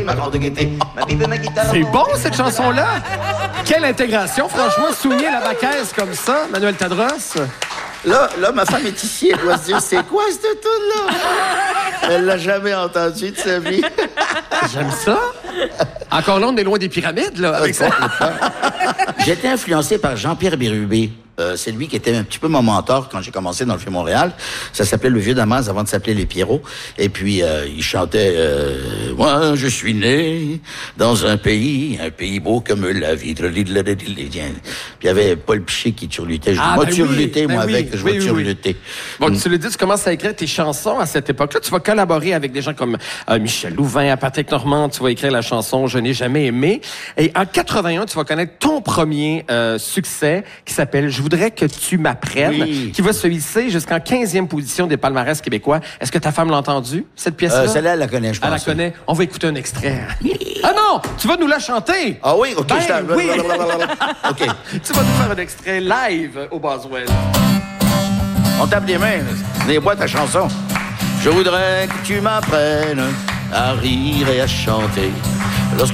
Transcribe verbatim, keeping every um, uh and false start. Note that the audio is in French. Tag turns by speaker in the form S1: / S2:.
S1: ma grande gaieté. Ma bible, ma guitare.
S2: C'est bon, cette chanson-là! Quelle intégration, franchement, souligner la baquaise comme ça, Manuel Tadros.
S1: Là, là, ma femme est ici, elle doit se dire, c'est quoi cette tune-là? Elle l'a jamais entendue de sa vie.
S2: J'aime ça. Encore là, on est loin des pyramides, là, avec ça.
S1: J'étais influencé par Jean-Pierre Bérubé. Euh, c'est lui qui était un petit peu mon mentor quand j'ai commencé dans le Vieux-Montréal. Ça s'appelait Le Vieux Damas avant de s'appeler Les Pierrots. Et puis, euh, il chantait euh, « Moi, je suis né dans un pays, un pays beau comme la vie. » Puis il y avait Paul Piché qui turlutait. Je dis,
S2: Ah,
S1: moi,
S2: ben
S1: turluter,
S2: oui,
S1: moi,
S2: ben
S1: avec,
S2: oui,
S1: je
S2: oui,
S1: vais
S2: oui,
S1: turluter.
S2: Bon,
S1: Mm.
S2: tu l'as dit, tu commences à écrire tes chansons à cette époque-là. Tu vas collaborer avec des gens comme euh, Michel Louvain, Patrick Normand. Tu vas écrire la chanson « Je n'ai jamais aimé ». Et en quatre-vingt-un, tu vas connaître ton premier euh, succès qui s'appelle « Je voudrais que tu m'apprennes
S1: Oui. » qui
S2: va se hisser jusqu'en quinzième position des palmarès québécois. Est-ce que ta femme l'a entendu, cette pièce-là?
S1: Euh, celle-là, elle la connaît, je pense.
S2: Elle la connaît. On va écouter un extrait. Ah non! Tu vas nous la chanter!
S1: Ah oui? OK,
S2: Ben
S1: je t'en-
S2: oui.
S1: OK.
S2: Tu vas nous faire un extrait live au Boswell.
S1: On tape des mains, les boîtes à chansons. Je voudrais que tu m'apprennes à rire et à chanter. Lorsque